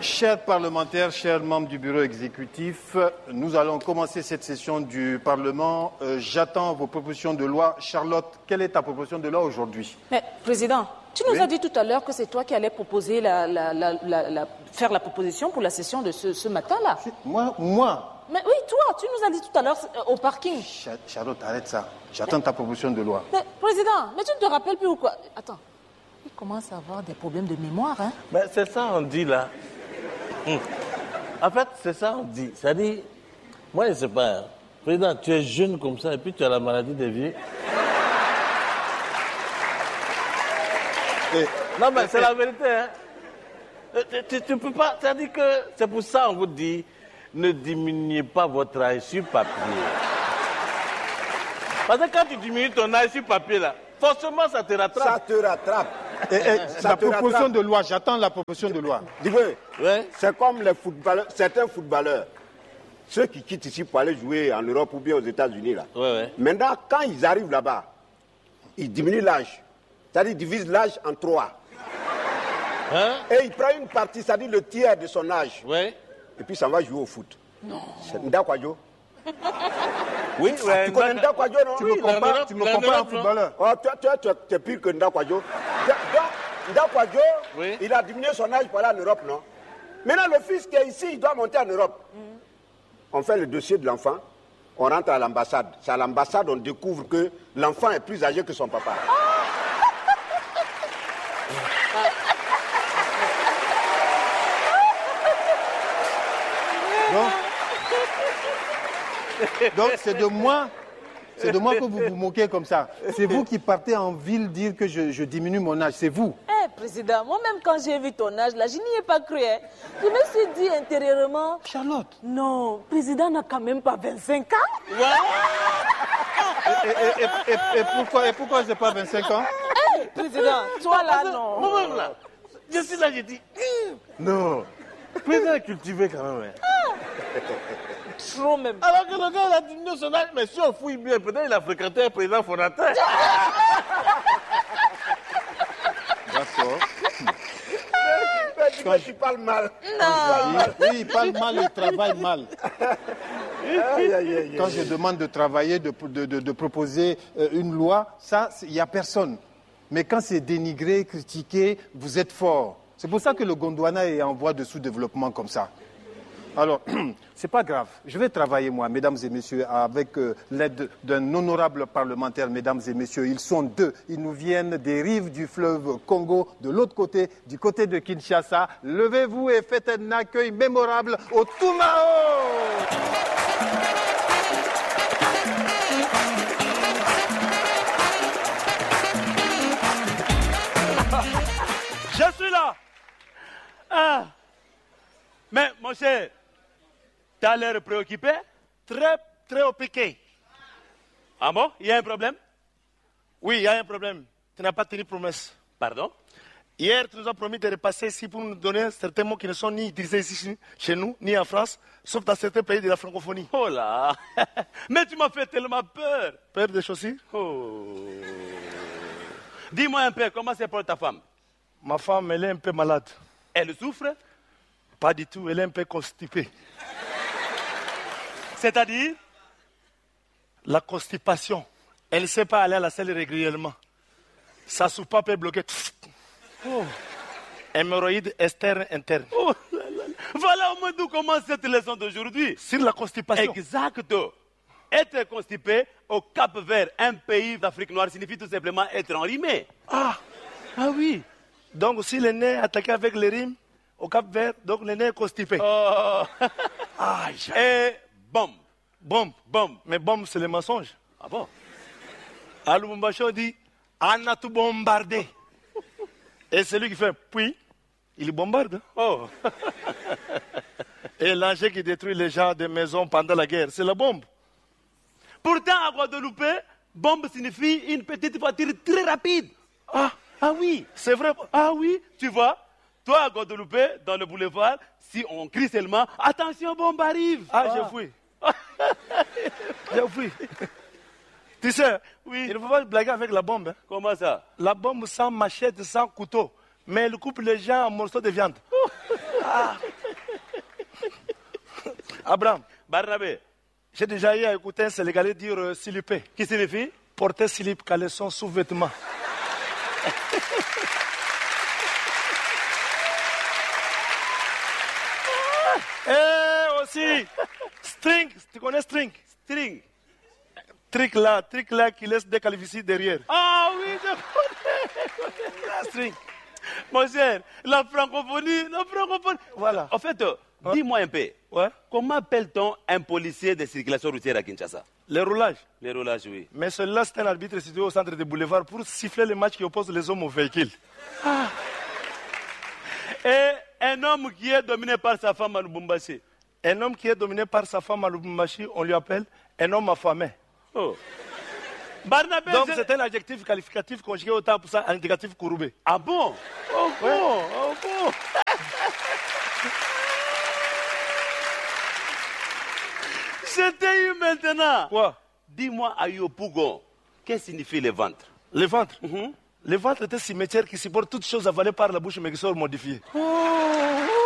Chers parlementaires, chers membres du bureau exécutif, nous allons commencer cette session du Parlement. J'attends vos propositions de loi. Charlotte, quelle est ta proposition de loi aujourd'hui? Mais, Président, tu nous as dit tout à l'heure que c'est toi qui allais proposer faire la proposition pour la session de ce matin-là. Moi Mais oui, toi, tu nous as dit tout à l'heure au parking. Charlotte, arrête ça. J'attends ta proposition de loi. Mais, Président, mais tu ne te rappelles plus ou quoi? Attends, il commence à avoir des problèmes de mémoire, hein? Ben, c'est ça on dit là. En fait, c'est ça on dit. C'est-à-dire, moi je ne sais pas, hein. Président, tu es jeune comme ça et puis tu as la maladie des vieux. Non mais c'est la vérité, hein. Tu peux pas, c'est-à-dire que c'est pour ça on vous dit, ne diminuez pas votre âge sur papier. Parce que quand tu diminues ton âge sur papier là, forcément ça te rattrape. Ça te rattrape. La proposition de loi, j'attends la proposition de loi. Dis-moi, Ouais. c'est comme les footballeurs, certains footballeurs, ceux qui quittent ici pour aller jouer en Europe ou bien aux États-Unis là. Ouais. Maintenant, quand ils arrivent là-bas, ils diminuent l'âge. C'est-à-dire ils divisent l'âge en 3. Hein? Et ils prennent une partie, c'est-à-dire le tiers de son âge. Ouais. Et puis ça va jouer au foot. Non. C'est Ndakwadjo. Oui, ouais. Tu connais Ndakwadjo, non? Tu me compares à un footballeur. Oh, toi, tu es pire que Ndakwadjo. Donc, Ndakwadjo, Oui. il a diminué son âge pour aller en Europe, non? Maintenant, le fils qui est ici, il doit monter en Europe. On fait le dossier de l'enfant, on rentre à l'ambassade. C'est à l'ambassade on découvre que l'enfant est plus âgé que son papa. Donc c'est de moi que vous vous moquez comme ça. C'est vous qui partez en ville dire que je diminue mon âge. C'est vous. Eh, Président, moi-même quand j'ai vu ton âge là, je n'y ai pas cru, hein. Je me suis dit intérieurement... Charlotte. Non, Président n'a quand même pas 25 ans. Et pourquoi je n'ai pas 25 ans? Eh, Président, toi là, non. Moi-même là, je suis là, j'ai dit, non. Président est cultivé quand même. Hein. Trop même. Alors que le gars, il a diminué son âge, mais si on fouille bien, peut-être il a fréquenté un président fondateur. D'accord. Dis-moi, tu parles mal. Oui, il parle mal, il travaille mal. Quand je demande de travailler, de proposer une loi, ça, il n'y a personne. Mais quand c'est dénigré, critiqué, vous êtes fort. C'est pour ça que le Gondwana est en voie de sous-développement comme ça. Alors, c'est pas grave. Je vais travailler, moi, mesdames et messieurs, avec l'aide d'un honorable parlementaire, mesdames et messieurs. Ils sont deux. Ils nous viennent des rives du fleuve Congo, de l'autre côté, du côté de Kinshasa. Levez-vous et faites un accueil mémorable au Toumao. Je suis là. Ah. Mais, mon cher, tu as l'air préoccupé? Très occupé. Ah bon? Il y a un problème? Oui, il y a un problème. Tu n'as pas tenu promesse. Pardon? Hier, tu nous as promis de repasser ici pour nous donner certains mots qui ne sont ni utilisés ici chez nous, ni en France, sauf dans certains pays de la francophonie. Oh là! Mais tu m'as fait tellement peur! Peur des chaussures? Oh! Dis-moi un peu, comment c'est pour ta femme? Ma femme, elle est un peu malade. Elle souffre? Pas du tout, elle est un peu constipée. C'est-à-dire? La constipation. Elle ne sait pas aller à la salle régulièrement. Sa soupape est bloquée. Oh. Hémorroïde externe, interne. Oh là là. Voilà au moins d'où commence cette leçon d'aujourd'hui. Sur la constipation. Exacto. Être constipé au Cap-Vert, un pays d'Afrique noire, signifie tout simplement être enrhumé. Ah oui. Donc si le nez est attaqué avec les rimes, au Cap-Vert, donc le nez est constipé. Oh. Et bombe. Bombe. Mais bombe, c'est le mensonge. Ah bon? À Lubumbashi, on dit « On a tout bombardé ». Et celui qui fait « puis », il bombarde. Oh. Et l'engin qui détruit les gens des maisons pendant la guerre, c'est la bombe. Pourtant, à Guadeloupe, bombe signifie une petite voiture très rapide. Ah oui, c'est vrai. Ah oui, tu vois, toi à Guadeloupe, dans le boulevard, si on crie seulement « Attention, bombe arrive !» J'ai fui. J'ai fui. Tu sais, Oui. il ne faut pas blaguer avec la bombe. Hein. Comment ça? La bombe sans machette, sans couteau. Mais elle coupe les gens en morceaux de viande. Abraham, Barnabé, j'ai déjà eu à écouter un Sénégalais dire silipé. qui signifie? Porter slip, caleçon, sous-vêtements. Et aussi, string, tu connais string? String. Trick là qui laisse des calvities derrière. Ah oui, je connais. String. Mon cher, la francophonie. Voilà. En fait, dis-moi un peu. Ouais. Comment appelle-t-on un policier de circulation routière à Kinshasa? Les roulages. Les roulages, oui. Mais celui-là, c'est un arbitre situé au centre des boulevards pour siffler les matchs qui opposent les hommes aux véhicules. Et un homme qui est dominé par sa femme à Lubumbashi. Un homme qui est dominé par sa femme à Lubumbashi, on lui appelle un homme affamé. Oh. Barnabé, Donc c'est un adjectif qualificatif conjugué au temps pour ça, un indicatif courbé. Ah bon? Oh bon, oh bon. C'était eu maintenant. Quoi? Dis-moi à Yopougon, qu'est-ce que signifie le ventre? Le ventre. Le ventre est un cimetière qui supporte toutes choses avalées par la bouche mais qui sont modifiées. Oh.